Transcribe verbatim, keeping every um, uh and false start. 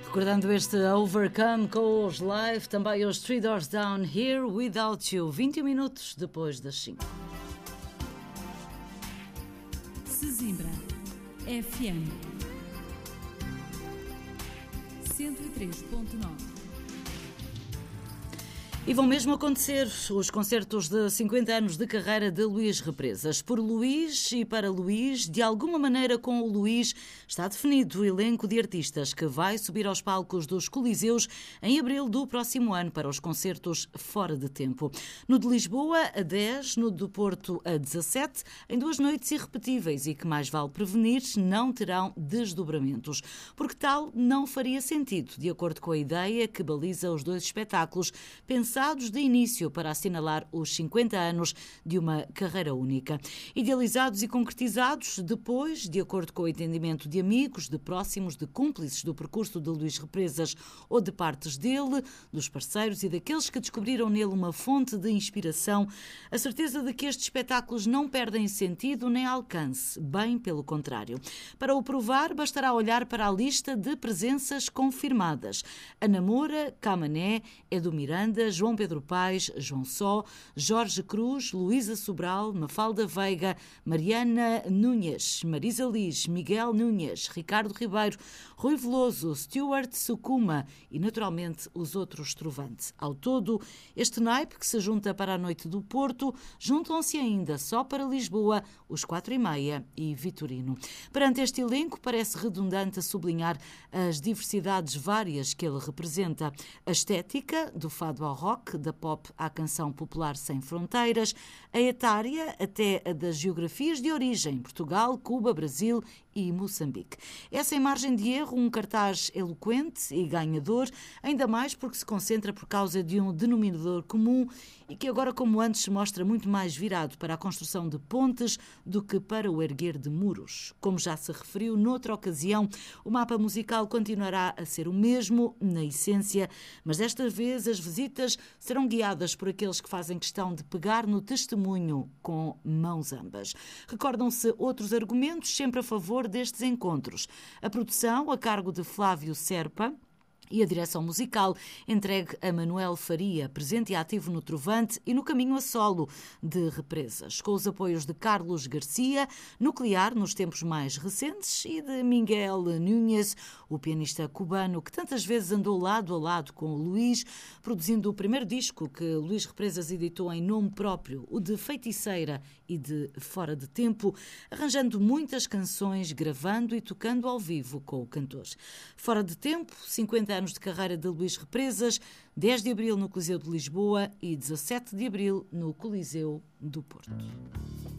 Recordando este Overcome com os Live, também os Three Doors Down, Here Without You, vinte minutos depois das cinco. Sesimbra, F M cento e três ponto nove. E vão mesmo acontecer os concertos de cinquenta anos de carreira de Luís Represas. Por Luís e para Luís, de alguma maneira com o Luís, está definido o elenco de artistas que vai subir aos palcos dos Coliseus em abril do próximo ano para os concertos fora de tempo. No de Lisboa, a dez, no do Porto, a dezassete, em duas noites irrepetíveis e que mais vale prevenir, não terão desdobramentos, porque tal não faria sentido, de acordo com a ideia que baliza os dois espetáculos, pensados de início para assinalar os cinquenta anos de uma carreira única. Idealizados e concretizados depois, de acordo com o entendimento de amigos, de próximos, de cúmplices do percurso de Luís Represas ou de partes dele, dos parceiros e daqueles que descobriram nele uma fonte de inspiração, a certeza de que estes espetáculos não perdem sentido nem alcance, bem pelo contrário. Para o provar, bastará olhar para a lista de presenças confirmadas. Ana Moura, Camané, Edu Miranda, João Pedro Paes, João Só, Jorge Cruz, Luísa Sobral, Mafalda Veiga, Mariana Núñez, Marisa Liz, Miguel Núñez, Ricardo Ribeiro, Rui Veloso, Stuart Sukuma e, naturalmente, os outros Trovante. Ao todo, este naipe que se junta para a noite do Porto, juntam-se ainda só para Lisboa os quatro e meia e Vitorino. Perante este elenco, parece redundante a sublinhar as diversidades várias que ele representa. A estética, do fado ao rock, da pop à canção popular sem fronteiras, a etária até a das geografias de origem, Portugal, Cuba, Brasil e Moçambique. É sem margem de erro um cartaz eloquente e ganhador, ainda mais porque se concentra por causa de um denominador comum e que agora como antes se mostra muito mais virado para a construção de pontes do que para o erguer de muros. Como já se referiu noutra ocasião, o mapa musical continuará a ser o mesmo na essência, mas desta vez as visitas serão guiadas por aqueles que fazem questão de pegar no testemunho com mãos ambas. Recordam-se outros argumentos sempre a favor destes encontros. A produção, a cargo de Flávio Serpa, e a direção musical entregue a Manuel Faria, presente e ativo no Trovante e no caminho a solo de Represas, com os apoios de Carlos Garcia, nuclear nos tempos mais recentes, e de Miguel Núñez, o pianista cubano que tantas vezes andou lado a lado com o Luís, produzindo o primeiro disco que Luís Represas editou em nome próprio, o de Feiticeira e de Fora de Tempo, arranjando muitas canções, gravando e tocando ao vivo com o cantor. Fora de Tempo, cinquenta anos de carreira de Luís Represas, dez de abril no Coliseu de Lisboa e dezassete de abril no Coliseu do Porto.